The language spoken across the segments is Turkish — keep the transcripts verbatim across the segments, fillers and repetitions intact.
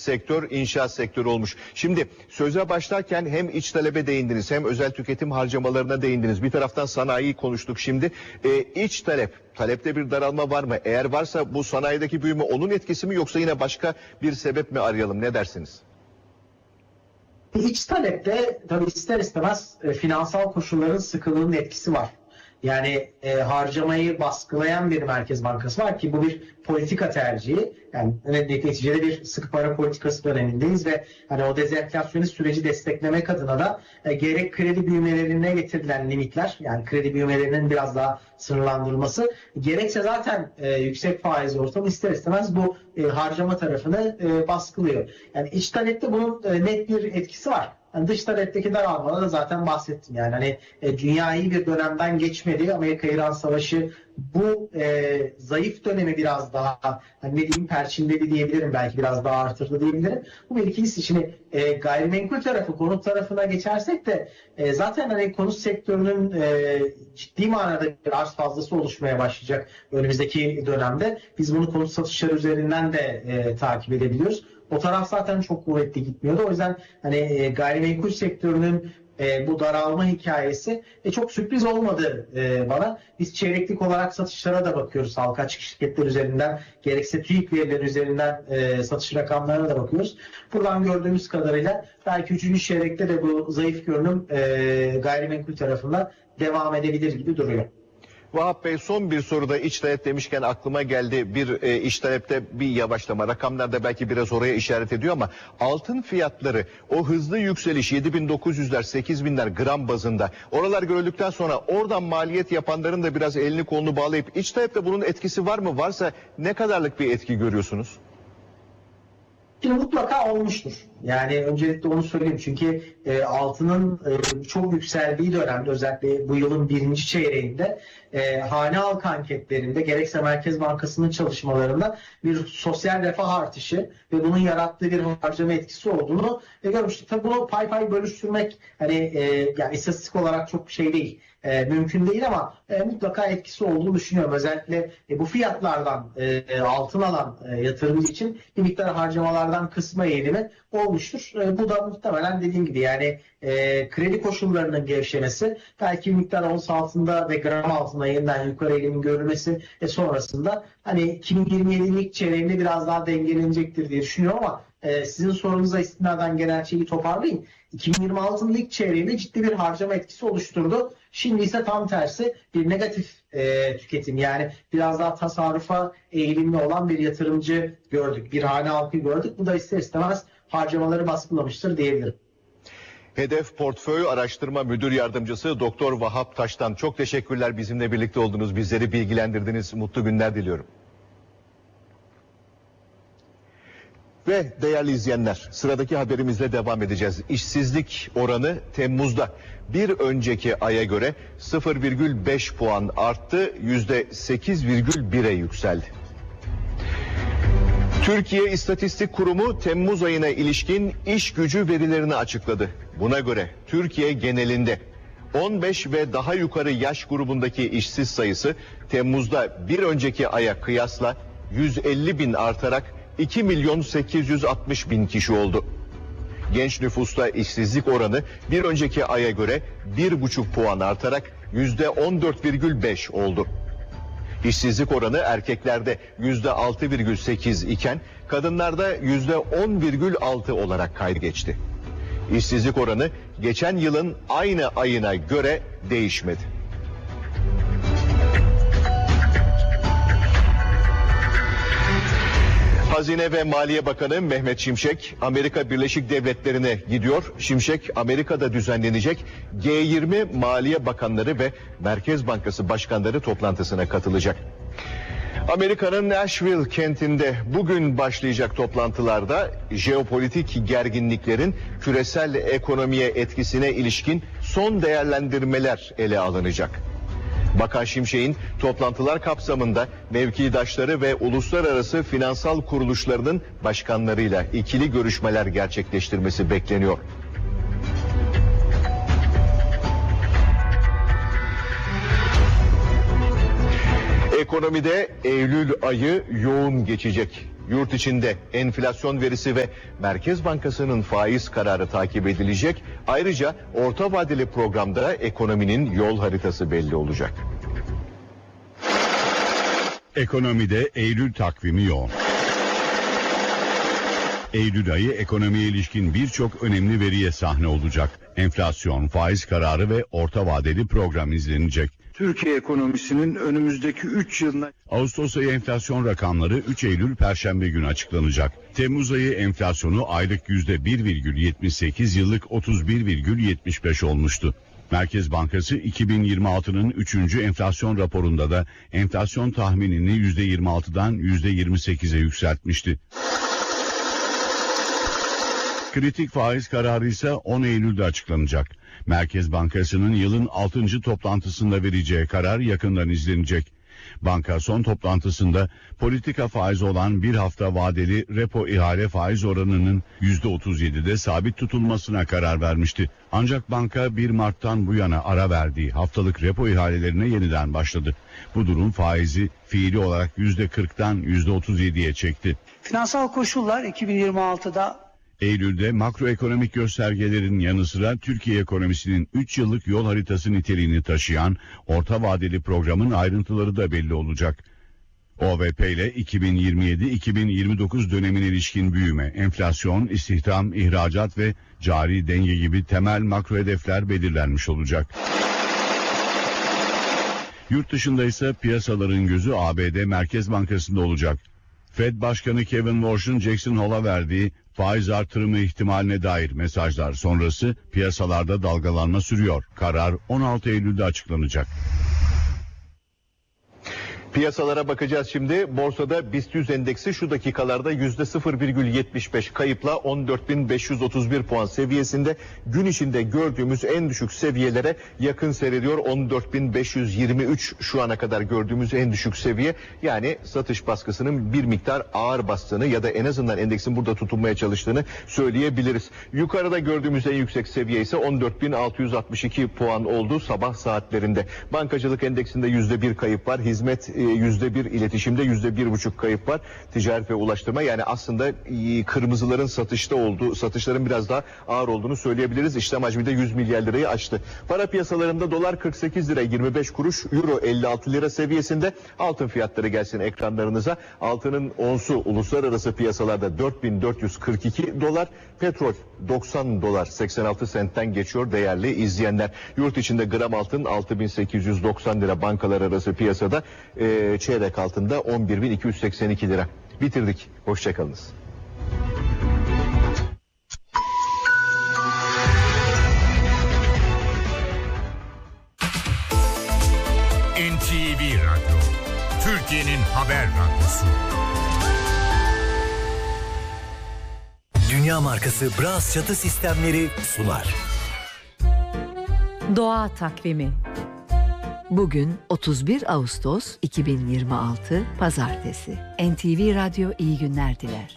sektör inşaat sektörü olmuş. Şimdi söze başlarken hem iç talebe değindiniz hem özel tüketim harcamalarına değindiniz. Bir taraftan sanayiyi konuştuk şimdi. E, iç talep, talepte bir daralma var mı? Eğer varsa bu sanayideki büyüme onun etkisi mi yoksa yine başka bir sebep mi arayalım? Ne dersiniz? İç talepte tabii ister istemez e, finansal koşulların sıkılığının etkisi var. Yani e, harcamayı baskılayan bir Merkez Bankası var ki bu bir politika tercihi. Yani neticede bir sıkı para politikası dönemindeyiz ve hani o dezenflasyonist süreci desteklemek adına da e, gerek kredi büyümelerine getirilen limitler, yani kredi büyümelerinin biraz daha sınırlandırılması, gerekse zaten e, yüksek faiz ortamı ister istemez bu e, harcama tarafını e, baskılıyor. Yani iç talepte bunun e, net bir etkisi var. Yani dış talepteki daralmada da zaten bahsettim. Yani hani e, dünya iyi bir dönemden geçmedi. Amerika-İran savaşı bu e, zayıf dönemi biraz daha hani ne diyeyim perçinledi diyebilirim, belki biraz daha artırdı diyebilirim. Bu bir ikincisi. Şimdi e, gayrimenkul tarafı, konut tarafına geçersek de e, zaten hani konut sektörünün e, ciddi manada bir arz fazlası oluşmaya başlayacak önümüzdeki dönemde. Biz bunu konut satışları üzerinden de e, takip edebiliyoruz. O taraf zaten çok kuvvetli gitmiyordu. O yüzden hani e, gayrimenkul sektörünün e, bu daralma hikayesi e, çok sürpriz olmadı e, bana. Biz çeyreklik olarak satışlara da bakıyoruz. Halka açık şirketler üzerinden, gerekse TÜİK verileri üzerinden e, satış rakamlarına da bakıyoruz. Buradan gördüğümüz kadarıyla belki üçüncü çeyrekte de bu zayıf görünüm e, gayrimenkul tarafında devam edebilir gibi duruyor. Vahap Bey, son bir soruda iç talep demişken aklıma geldi. Bir e, iç talepte bir yavaşlama, rakamlar da belki biraz oraya işaret ediyor ama altın fiyatları, o hızlı yükseliş yedi bin dokuz yüzler sekiz binler gram bazında, oralar görüldükten sonra oradan maliyet yapanların da biraz elini kolunu bağlayıp iç talepte bunun etkisi var mı? Varsa ne kadarlık bir etki görüyorsunuz? Şimdi mutlaka olmuştur. Yani öncelikle onu söyleyeyim. Çünkü e, altının e, çok yükseldiği dönemde, özellikle bu yılın birinci çeyreğinde e, hane halkı anketlerinde gerekse Merkez Bankası'nın çalışmalarında bir sosyal refah artışı ve bunun yarattığı bir harcama etkisi olduğunu e, görmüştük. Tabii bunu pay pay bölüştürmek hani e, yani istatistik olarak çok şey değil. E, mümkün değil ama e, mutlaka etkisi olduğunu düşünüyorum. Özellikle e, bu fiyatlardan e, altın alan e, yatırımcı için bir miktar harcamalardan kısma eğilimi olmuştur. E, bu da muhtemelen dediğim gibi yani e, kredi koşullarının gevşemesi, belki bir miktar ons altında ve gram altında yeniden yukarı eğilimin görülmesi ve sonrasında hani iki bin yirmi yedinin ilk çeyreğinde biraz daha dengelenecektir diye düşünüyorum ama e, sizin sorunuza istinaden genel şeyi toparlayayım. iki bin yirmi altının ilk çeyreğinde ciddi bir harcama etkisi oluşturdu. Şimdi ise tam tersi bir negatif e, tüketim, yani biraz daha tasarrufa eğilimli olan bir yatırımcı gördük. Bir hane halkı gördük. Bu da ister istemez harcamaları baskılamıştır diyebilirim. Hedef Portföy Araştırma Müdür Yardımcısı Doktor Vahap Taş'tan çok teşekkürler, bizimle birlikte oldunuz, bizleri bilgilendirdiniz. Mutlu günler diliyorum. Ve değerli izleyenler, sıradaki haberimizle devam edeceğiz. İşsizlik oranı Temmuz'da bir önceki aya göre sıfır virgül beş puan arttı, yüzde sekiz virgül bire yükseldi. Türkiye İstatistik Kurumu Temmuz ayına ilişkin iş gücü verilerini açıkladı. Buna göre Türkiye genelinde on beş ve daha yukarı yaş grubundaki işsiz sayısı Temmuz'da bir önceki aya kıyasla yüz elli bin artarak iki milyon sekiz yüz altmış bin kişi oldu. Genç nüfusta işsizlik oranı bir önceki aya göre bir buçuk puan artarak yüzde on dört virgül beş oldu. İşsizlik oranı erkeklerde yüzde altı virgül sekiz iken kadınlarda yüzde on virgül altı olarak kayda geçti. İşsizlik oranı geçen yılın aynı ayına göre değişmedi. Hazine ve Maliye Bakanı Mehmet Şimşek Amerika Birleşik Devletleri'ne gidiyor. Şimşek Amerika'da düzenlenecek G yirmi Maliye Bakanları ve Merkez Bankası Başkanları toplantısına katılacak. Amerika'nın Nashville kentinde bugün başlayacak toplantılarda jeopolitik gerginliklerin küresel ekonomiye etkisine ilişkin son değerlendirmeler ele alınacak. Bakan Şimşek'in toplantılar kapsamında mevkidaşları ve uluslararası finansal kuruluşlarının başkanlarıyla ikili görüşmeler gerçekleştirmesi bekleniyor. Ekonomide Eylül ayı yoğun geçecek. Yurt içinde enflasyon verisi ve Merkez Bankası'nın faiz kararı takip edilecek. Ayrıca orta vadeli programda ekonominin yol haritası belli olacak. Ekonomide Eylül takvimi yoğun. Eylül ayı ekonomiye ilişkin birçok önemli veriye sahne olacak. Enflasyon, faiz kararı ve orta vadeli program izlenecek. Türkiye ekonomisinin önümüzdeki üç yılına... Ağustos ayı enflasyon rakamları üç Eylül Perşembe günü açıklanacak. Temmuz ayı enflasyonu aylık yüzde bir virgül yetmiş sekiz, yıllık otuz bir virgül yetmiş beş olmuştu. Merkez Bankası iki bin yirmi altının üçüncü enflasyon raporunda da enflasyon tahminini yüzde yirmi altıdan yüzde yirmi sekize yükseltmişti. Kritik faiz kararı ise on Eylül'de açıklanacak. Merkez Bankası'nın yılın altıncı toplantısında vereceği karar yakından izlenecek. Banka son toplantısında politika faizi olan bir hafta vadeli repo ihale faiz oranının yüzde otuz yedide sabit tutulmasına karar vermişti. Ancak banka bir Mart'tan bu yana ara verdiği haftalık repo ihalelerine yeniden başladı. Bu durum faizi fiili olarak yüzde kırktan yüzde otuz yediye çekti. Finansal koşullar iki bin yirmi altıda Eylül'de makroekonomik göstergelerin yanı sıra Türkiye ekonomisinin üç yıllık yol haritası niteliğini taşıyan orta vadeli programın ayrıntıları da belli olacak. O V P ile iki bin yirmi yedi iki bin yirmi dokuz dönemine ilişkin büyüme, enflasyon, istihdam, ihracat ve cari denge gibi temel makro hedefler belirlenmiş olacak. Yurt dışında ise piyasaların gözü A B D Merkez Bankası'nda olacak. Fed Başkanı Kevin Warsh'un Jackson Hole'a verdiği faiz artırımı ihtimaline dair mesajlar sonrası piyasalarda dalgalanma sürüyor. Karar on altı Eylül'de açıklanacak. Piyasalara bakacağız şimdi. Borsada BIST yüz endeksi şu dakikalarda yüzde sıfır virgül yetmiş beş kayıpla on dört bin beş yüz otuz bir puan seviyesinde. Gün içinde gördüğümüz en düşük seviyelere yakın seyrediyor. on dört bin beş yüz yirmi üç şu ana kadar gördüğümüz en düşük seviye. Yani satış baskısının bir miktar ağır bastığını ya da en azından endeksin burada tutunmaya çalıştığını söyleyebiliriz. Yukarıda gördüğümüz en yüksek seviye ise on dört bin altı yüz altmış iki puan oldu sabah saatlerinde. Bankacılık endeksinde yüzde bir kayıp var. Hizmet yüzde bir, iletişimde yüzde bir buçuk kayıp var. Ticaret ve ulaştırma, yani aslında kırmızıların satışta olduğu, satışların biraz daha ağır olduğunu söyleyebiliriz. İşlem hacmi de yüz milyar lirayı aştı. Para piyasalarında dolar kırk sekiz lira yirmi beş kuruş, euro elli altı lira seviyesinde. Altın fiyatları gelsin ekranlarınıza. Altının onsu uluslararası piyasalarda dört bin dört yüz kırk iki dolar, petrol doksan dolar seksen altı sentten geçiyor değerli izleyenler. Yurt içinde gram altın altı bin sekiz yüz doksan lira, bankalar arası piyasada e, çeyrek altında on bir bin iki yüz seksen iki lira. Bitirdik. Hoşçakalınız. N T V Radyo, Türkiye'nin haber radyosu. Dünya markası Bras çatı sistemleri sunar. Doğa takvimi. Bugün otuz bir Ağustos iki bin yirmi altı Pazartesi. N T V Radyo iyi günler diler.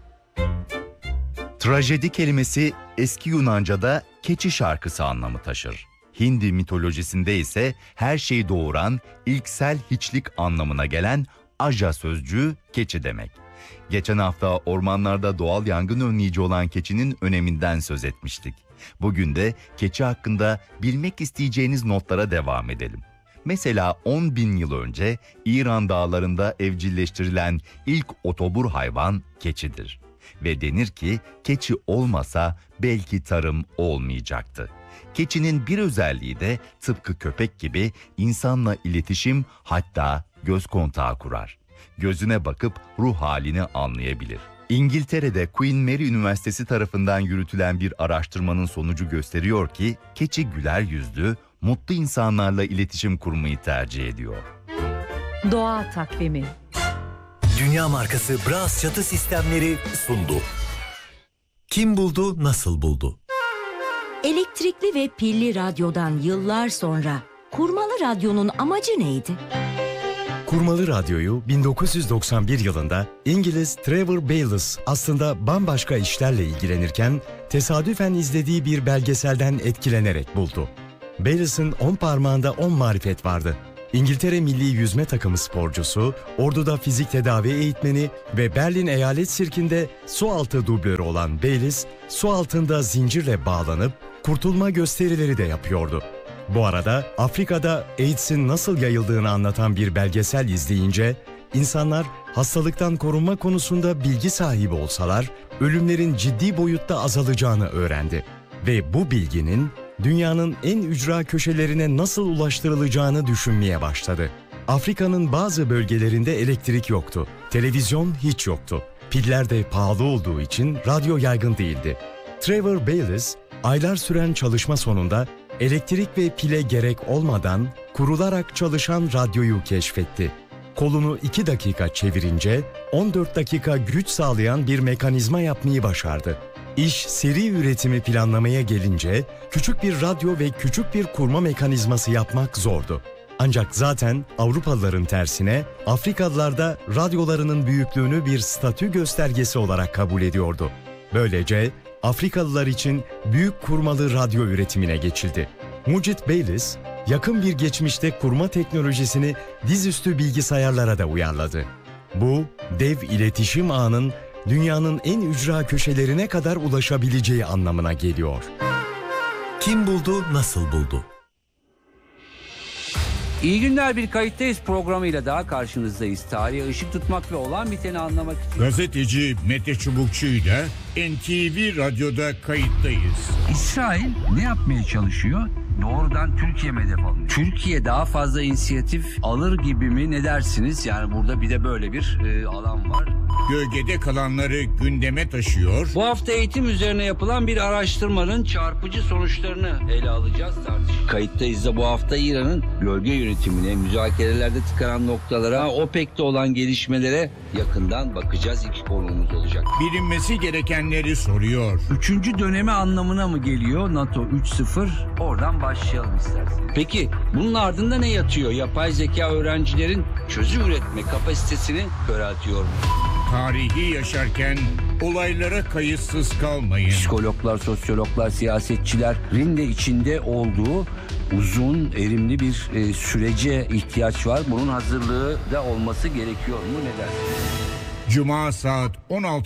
Trajedi kelimesi eski Yunanca'da keçi şarkısı anlamı taşır. Hindi mitolojisinde ise her şeyi doğuran, ilksel hiçlik anlamına gelen aja sözcüğü keçi demek. Geçen hafta ormanlarda doğal yangın önleyici olan keçinin öneminden söz etmiştik. Bugün de keçi hakkında bilmek isteyeceğiniz notlara devam edelim. Mesela on bin yıl önce İran dağlarında evcilleştirilen ilk otobur hayvan keçidir. Ve denir ki keçi olmasa belki tarım olmayacaktı. Keçinin bir özelliği de tıpkı köpek gibi insanla iletişim, hatta göz kontağı kurar. Gözüne bakıp ruh halini anlayabilir. İngiltere'de Queen Mary Üniversitesi tarafından yürütülen bir araştırmanın sonucu gösteriyor ki keçi güler yüzlü, mutlu insanlarla iletişim kurmayı tercih ediyor. Doğa takvimi. Dünya markası Bras çatı sistemleri sundu. Kim buldu, nasıl buldu? Elektrikli ve pilli radyodan yıllar sonra kurmalı radyonun amacı neydi? Kurmalı radyoyu bin dokuz yüz doksan bir yılında İngiliz Trevor Bayliss aslında bambaşka işlerle ilgilenirken tesadüfen izlediği bir belgeselden etkilenerek buldu. Bayliss'in on parmağında on marifet vardı. İngiltere milli yüzme takımı sporcusu, orduda fizik tedavi eğitmeni ve Berlin Eyalet Sirkinde su altı dublörü olan Bayliss, su altında zincirle bağlanıp kurtulma gösterileri de yapıyordu. Bu arada Afrika'da AIDS'in nasıl yayıldığını anlatan bir belgesel izleyince, insanlar hastalıktan korunma konusunda bilgi sahibi olsalar, ölümlerin ciddi boyutta azalacağını öğrendi. Ve bu bilginin dünyanın en ücra köşelerine nasıl ulaştırılacağını düşünmeye başladı. Afrika'nın bazı bölgelerinde elektrik yoktu, televizyon hiç yoktu. Piller de pahalı olduğu için radyo yaygın değildi. Trevor Bayliss, aylar süren çalışma sonunda elektrik ve pile gerek olmadan kurularak çalışan radyoyu keşfetti. Kolunu iki dakika çevirince on dört dakika güç sağlayan bir mekanizma yapmayı başardı. İş seri üretimi planlamaya gelince küçük bir radyo ve küçük bir kurma mekanizması yapmak zordu. Ancak zaten Avrupalıların tersine Afrikalılar da radyolarının büyüklüğünü bir statü göstergesi olarak kabul ediyordu. Böylece Afrikalılar için büyük kurmalı radyo üretimine geçildi. Mucit Bayliss, yakın bir geçmişte kurma teknolojisini dizüstü bilgisayarlara da uyarladı. Bu, dev iletişim ağının dünyanın en ücra köşelerine kadar ulaşabileceği anlamına geliyor. Kim buldu, nasıl buldu? İyi günler, bir kayıttayız programıyla daha karşınızdayız. Tarihe ışık tutmak ve olan biteni anlamak için. Gazeteci Mete Çubukçu ile N T V Radyo'da kayıttayız. İsrail ne yapmaya çalışıyor? Doğrudan Türkiye mi hedef alınıyor? Türkiye daha fazla inisiyatif alır gibi mi, ne dersiniz? Yani burada bir de böyle bir e, alan var. Gölgede kalanları gündeme taşıyor. Bu hafta eğitim üzerine yapılan bir araştırmanın çarpıcı sonuçlarını ele alacağız, tartışacağız. Kayıttayız da bu hafta İran'ın bölge yönetimine, müzakerelerde tıkanan noktalara, OPEC'te olan gelişmelere yakından bakacağız. İki konuğumuz olacak. Bilinmesi gerekenleri soruyor. Üçüncü dönemi anlamına mı geliyor NATO üç sıfır? Oradan başlayalım isterseniz. Peki bunun ardında ne yatıyor? Yapay zeka öğrencilerin çözüm üretme kapasitesini köreltiyor mu? Tarihi yaşarken olaylara kayıtsız kalmayın. Psikologlar, sosyologlar, siyasetçilerin de içinde olduğu uzun, erimli bir e, sürece ihtiyaç var. Bunun hazırlığı da olması gerekiyor mu? Ne dersiniz? Cuma saat on altı